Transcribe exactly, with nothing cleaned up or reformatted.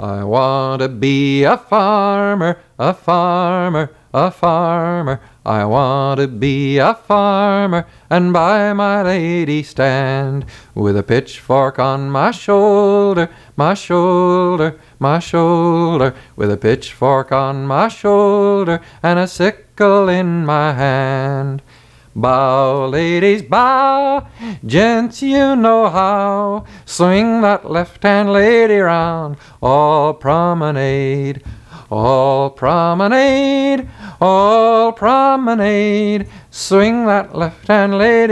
I want to be a farmer, a farmer, a farmer. I want to be a farmer and by my lady stand with a pitchfork on my shoulder, my shoulder, my shoulder, with a pitchfork on my shoulder and a sickle in my hand. Bow, ladies, bow, gents, you know how. Swing that left-hand lady round, all promenade, all promenade, all promenade. Swing that left-hand lady